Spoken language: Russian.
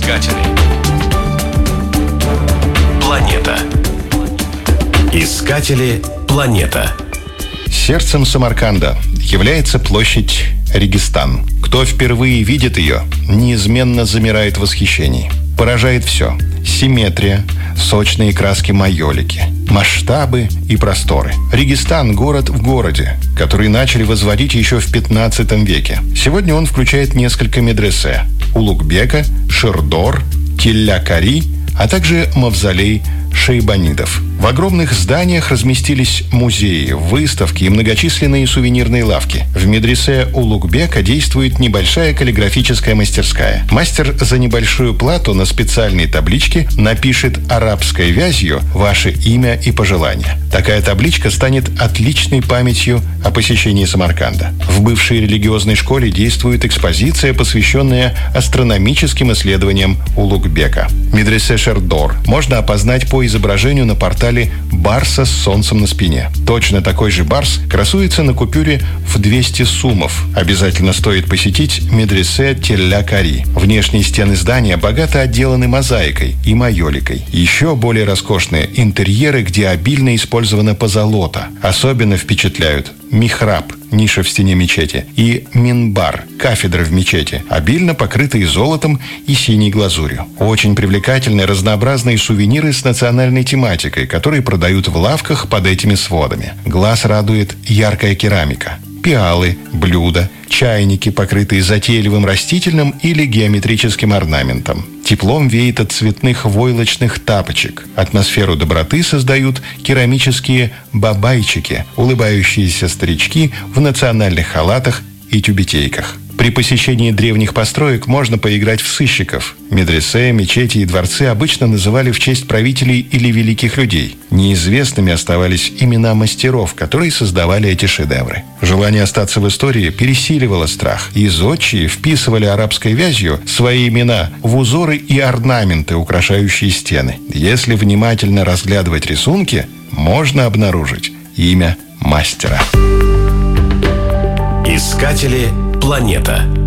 Искатели. Планета. Искатели. Планета. Сердцем Самарканда является площадь Регистан. Кто впервые видит ее, неизменно замирает в восхищении. Поражает все: симметрия, сочные краски майолики, масштабы и просторы. Регистан – город в городе, который начали возводить еще в 15 веке. Сегодня он включает несколько медресе – Улугбека, Шердор, Телля-Кари, а также мавзолей шейбанидов. В огромных зданиях разместились музеи, выставки и многочисленные сувенирные лавки. В медресе Улугбека действует небольшая каллиграфическая мастерская. Мастер за небольшую плату на специальной табличке напишет арабской вязью ваше имя и пожелания. Такая табличка станет отличной памятью о посещении Самарканда. В бывшей религиозной школе действует экспозиция, посвященная астрономическим исследованиям Улугбека. Медресе Шердор можно опознать по изображению на портале барса с солнцем на спине. Точно такой же барс красуется на купюре в 200 сумов. Обязательно стоит посетить медресе Телля-Кари. Внешние стены здания богато отделаны мозаикой и майоликой. Еще более роскошные интерьеры, где обильно использована позолота. Особенно впечатляют михраб, ниша в стене мечети, и минбар, кафедра в мечети, обильно покрытые золотом и синей глазурью. Очень привлекательны разнообразные сувениры с национальной тематикой, которые продают в лавках под этими сводами. Глаз радует яркая керамика. Пиалы, блюда, чайники, покрытые затейливым растительным или геометрическим орнаментом. Теплом веет от цветных войлочных тапочек. Атмосферу доброты создают керамические бабайчики, улыбающиеся старички в национальных халатах и тюбетейках. При посещении древних построек можно поиграть в сыщиков. Медресе, мечети и дворцы обычно называли в честь правителей или великих людей. Неизвестными оставались имена мастеров, которые создавали эти шедевры. Желание остаться в истории пересиливало страх, и зодчие вписывали арабской вязью свои имена в узоры и орнаменты, украшающие стены. Если внимательно разглядывать рисунки, можно обнаружить имя мастера. Искатели. Планета.